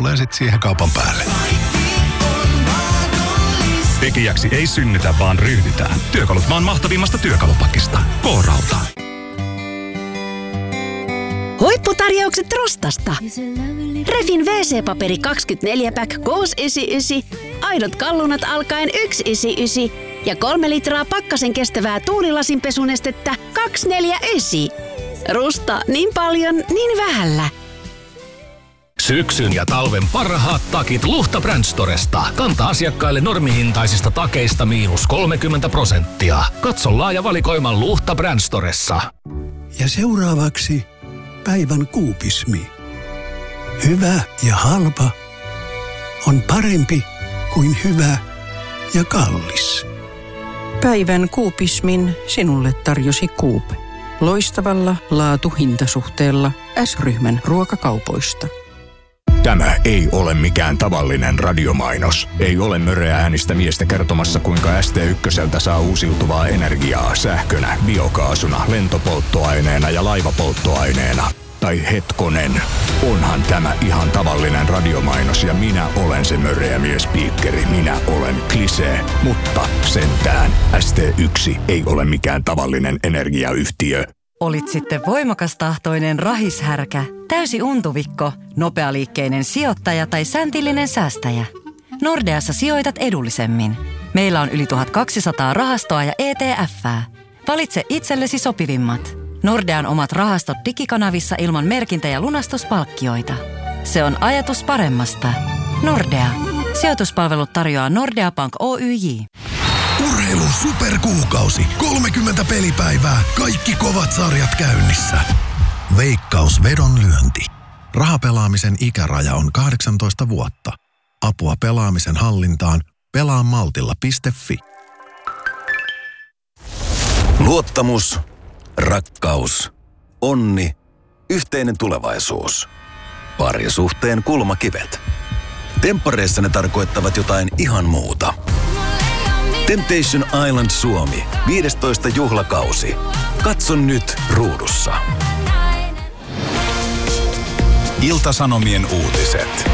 tulee sitten siihen kaupan päälle. Tekijäksi ei synnytä, vaan ryhdytään. Työkalut maan mahtavimmasta työkalupakista. K-Rauta. Huipputarjoukset Rostasta. Refin WC-paperi 24-pack Koos 99, aidot kallunat alkaen 199 ja 3 litraa pakkasen kestävää tuulilasinpesunestettä 249. Rusta niin paljon, niin vähällä. Syksyn ja talven parhaat takit Luhta Brand Storesta. Kanta-asiakkaille normihintaisista takeista -30%. Katso laaja valikoima Luhta Brand Storessa. Ja seuraavaksi päivän kuupismi. Hyvä ja halpa on parempi kuin hyvä ja kallis. Päivän kuupismin sinulle tarjosi Coop. Loistavalla laatu-hintasuhteella S-ryhmän ruokakaupoista. Tämä ei ole mikään tavallinen radiomainos. Ei ole möreä äänistä miestä kertomassa, kuinka ST1 saa uusiutuvaa energiaa sähkönä, biokaasuna, lentopolttoaineena ja laivapolttoaineena. Tai hetkonen, onhan tämä ihan tavallinen radiomainos ja minä olen se möreä miespiikkeri. Minä olen Klisee, mutta sentään ST1 ei ole mikään tavallinen energiayhtiö. Olit sitten voimakastahtoinen rahishärkä, täysi untuvikko, nopealiikkeinen sijoittaja tai säntillinen säästäjä. Nordeassa sijoitat edullisemmin. Meillä on yli 1200 rahastoa ja ETF:ää. Valitse itsellesi sopivimmat. Nordean omat rahastot digikanavissa ilman merkintä- ja lunastuspalkkioita. Se on ajatus paremmasta. Nordea. Sijoituspalvelut tarjoaa Nordea Bank Oyj. Urheilun superkuukausi. 30 pelipäivää. Kaikki kovat sarjat käynnissä. Veikkaus vedonlyönti. Rahapelaamisen ikäraja on 18 vuotta. Apua pelaamisen hallintaan. Pelaamaltilla.fi. Luottamus, rakkaus, onni, yhteinen tulevaisuus. Parisuhteen kulmakivet. Temppareissa ne tarkoittavat jotain ihan muuta. Temptation Island Suomi, 15. juhlakausi. Katso nyt ruudussa. Ilta-Sanomien uutiset.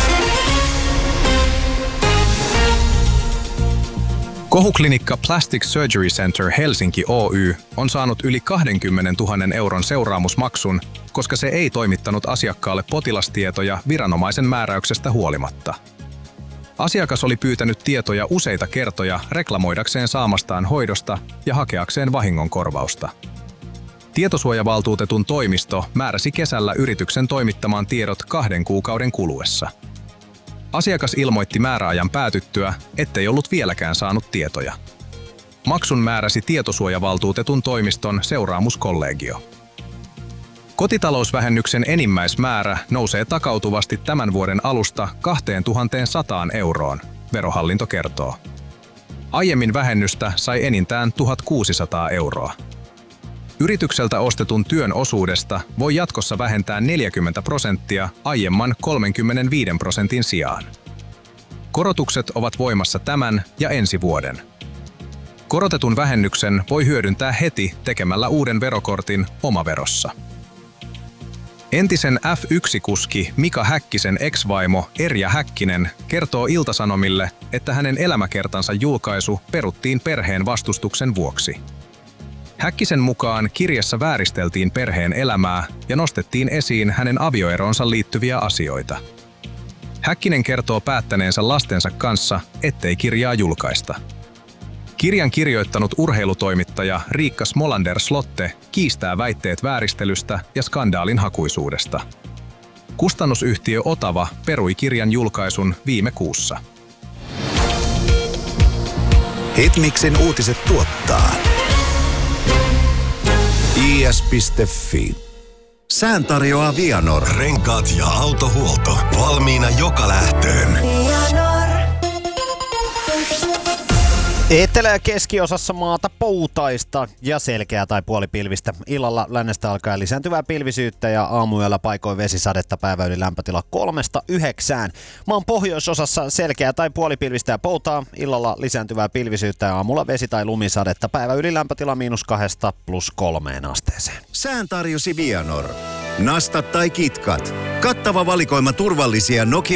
Kohuklinikka Plastic Surgery Center Helsinki Oy on saanut yli 20 000 euron seuraamusmaksun, koska se ei toimittanut asiakkaalle potilastietoja viranomaisen määräyksestä huolimatta. Asiakas oli pyytänyt tietoja useita kertoja reklamoidakseen saamastaan hoidosta ja hakeakseen vahingonkorvausta. Tietosuojavaltuutetun toimisto määräsi kesällä yrityksen toimittamaan tiedot 2 kuukauden kuluessa. Asiakas ilmoitti määräajan päätyttyä, ettei ollut vieläkään saanut tietoja. Maksun määräsi tietosuojavaltuutetun toimiston seuraamuskollegio. Kotitalousvähennyksen enimmäismäärä nousee takautuvasti tämän vuoden alusta 2100 euroon, Verohallinto kertoo. Aiemmin vähennystä sai enintään 1600 euroa. Yritykseltä ostetun työn osuudesta voi jatkossa vähentää 40% aiemman 35% sijaan. Korotukset ovat voimassa tämän ja ensi vuoden. Korotetun vähennyksen voi hyödyntää heti tekemällä uuden verokortin omaverossa. Entisen F1-kuski Mika Häkkisen ex-vaimo Erja Häkkinen kertoo Ilta-Sanomille, että hänen elämäkertansa julkaisu peruttiin perheen vastustuksen vuoksi. Häkkisen mukaan kirjassa vääristeltiin perheen elämää ja nostettiin esiin hänen avioeroonsa liittyviä asioita. Häkkinen kertoo päättäneensä lastensa kanssa, ettei kirjaa julkaista. Kirjan kirjoittanut urheilutoimittaja Riikka Smolander-Slotte kiistää väitteet vääristelystä ja skandaalin hakuisuudesta. Kustannusyhtiö Otava perui kirjan julkaisun viime kuussa. Hitmixin uutiset tuottaa is.fi. Sään tarjoaa Vianor. Renkaat ja autohuolto. Valmiina joka lähtöön. Etelä- ja keskiosassa maata poutaista ja selkeää tai puolipilvistä. Illalla lännestä alkaen lisääntyvää pilvisyyttä ja aamuyöllä paikoin vesisadetta, päiväyli lämpötila 3–9. Maan pohjoisosassa selkeää tai puolipilvistä ja poutaa. Illalla lisääntyvää pilvisyyttä ja aamulla vesi- tai lumisadetta, päiväyli lämpötila -2–+3 asteeseen. Sään tarjosi Vianor. Nastat tai kitkat. Kattava valikoima turvallisia Nokia